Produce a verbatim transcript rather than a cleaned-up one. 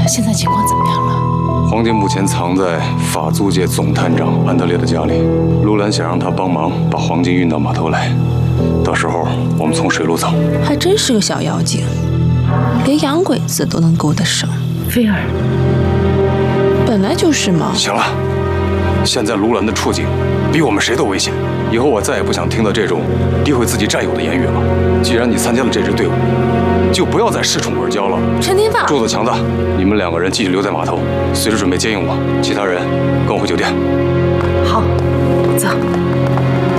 现在情况怎么样了？ 黄金目前藏在法租界总探长安德烈的家里。卢兰想让他帮忙把黄金运到码头来，到时候我们从水路走。 还真是个小妖精，连洋鬼子都能勾得上。 菲儿， 本来就是嘛。 行了，现在卢兰的处境比我们谁都危险。以后我再也不想听到这种诋毁自己战友的言语了。既然你参加了这支队伍，就不要再恃宠而骄了。 陈天放， 柱子强大，你们两个人继续留在码头，随时准备接应我。其他人跟我回酒店。 好，走。